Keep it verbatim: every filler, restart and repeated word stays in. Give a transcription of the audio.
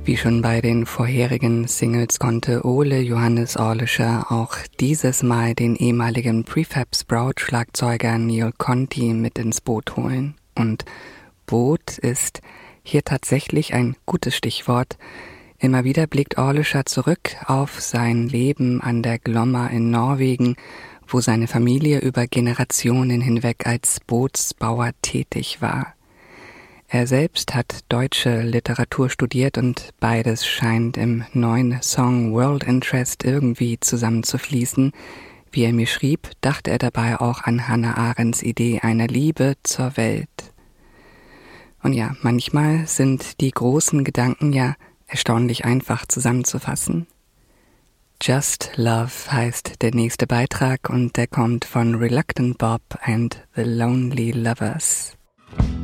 Wie schon bei den vorherigen Singles konnte Ole Johannes Orlescher auch dieses Mal den ehemaligen Prefab Sprout-Schlagzeuger Neil Conti mit ins Boot holen. Und Boot ist hier tatsächlich ein gutes Stichwort. Immer wieder blickt Orlescher zurück auf sein Leben an der Glomma in Norwegen, wo seine Familie über Generationen hinweg als Bootsbauer tätig war. Er selbst hat deutsche Literatur studiert und beides scheint im neuen Song World Interest irgendwie zusammenzufließen. Wie er mir schrieb, dachte er dabei auch an Hannah Arendts Idee einer Liebe zur Welt. Und ja, manchmal sind die großen Gedanken ja erstaunlich einfach zusammenzufassen. Just Love heißt der nächste Beitrag und der kommt von Reluctant Bob and the Lonely Lovers.